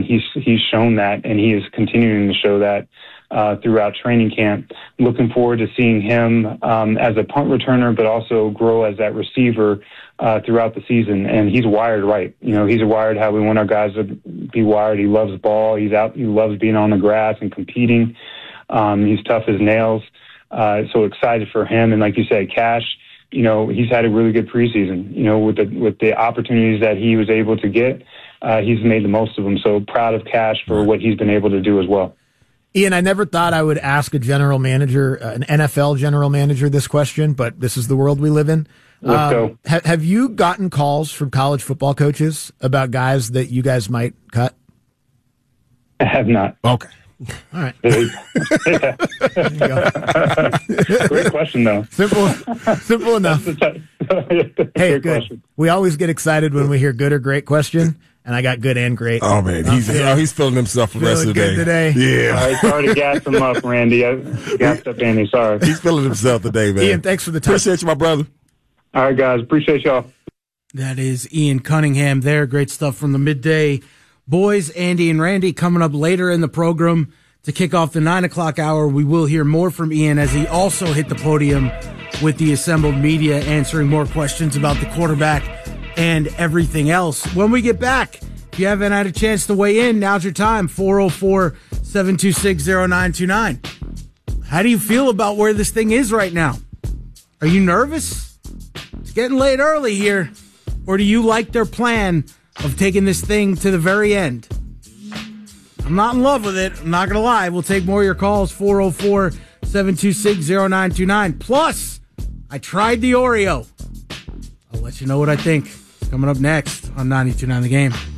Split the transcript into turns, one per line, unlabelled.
and he's shown that, and he is continuing to show that throughout training camp. Looking forward to seeing him as a punt returner, but also grow as that receiver throughout the season. And he's wired right. He's wired how we want our guys to be wired. He loves ball. He loves being on the grass and competing. He's tough as nails. So excited for him. And like you said, Cash, he's had a really good preseason. With the opportunities that he was able to get, he's made the most of them. So proud of Cash for what he's been able to do as well.
Ian, I never thought I would ask a general manager, an NFL general manager, this question, but this is the world we live in.
Let's go.
Have you gotten calls from college football coaches about guys that you guys might cut?
I have not.
Okay. All right.
There you go. Great question, though.
Simple enough. Hey, good. Question. We always get excited when we hear good or great question. And I got good and great.
Oh, man. He's feeling himself for the rest of the day.
Today.
Yeah.
All right, sorry to gas him up, Randy. I gassed up Andy. Sorry.
He's feeling himself today, man.
Ian, thanks for the time.
Appreciate you, my brother.
All right, guys. Appreciate y'all.
That is Ian Cunningham there. Great stuff from the midday boys. Andy and Randy coming up later in the program to kick off the 9 o'clock hour. We will hear more from Ian as he also hit the podium with the assembled media, answering more questions about the quarterback and everything else. When we get back, if you haven't had a chance to weigh in, now's your time. 404-726-0929. How do you feel about where this thing is right now? Are you nervous? It's getting late early here. Or do you like their plan of taking this thing to the very end? I'm not in love with it. I'm not going to lie. We'll take more of your calls. 404-726-0929. Plus, I tried the Oreo. I'll let you know what I think. Coming up next on 92.9 The Game.